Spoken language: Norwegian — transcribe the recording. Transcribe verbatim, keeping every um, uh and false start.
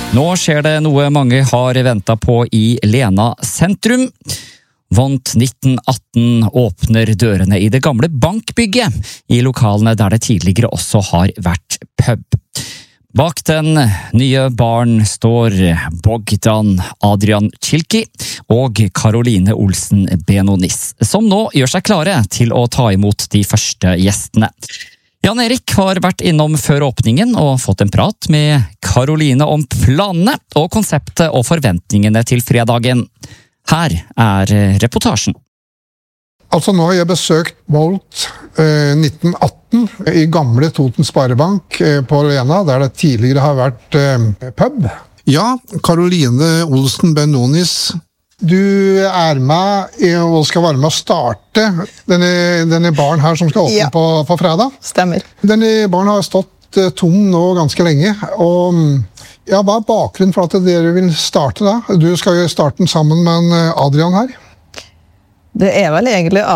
Nå skjer det noe mange har ventet på i Lena sentrum. Vånt nitten atten åpner dørene i det gamle bankbygget, i lokalene der det tidligere også har vært pub. Bak den nye baren står Bogdan Adrian Chilki og Caroline Olsen Benonis, som nå gjør seg klare til å ta imot de første gjestene. Jan Erik har vært innom før åpningen og fått en prat med Caroline om planene og konseptet og forventningene til fredagen. Her er reportasjen. Altså nå har jeg besøkt Volt eh, nitten atten i gamle Toten Sparebank eh, på Lena, der det tidligere har vært eh, pub. Ja, Caroline Olsen Benonis. Du er med i, og skal være med å starte denne, denne baren her som skal åpne Ja. på, på fredag. Stemmer. Denne baren har stått eh, tom nå ganske lenge, og ja, hva er bakgrunnen for at dere vil starte da? Du skal jo starte den sammen med en, eh, Adrian her. Det er vel egentlig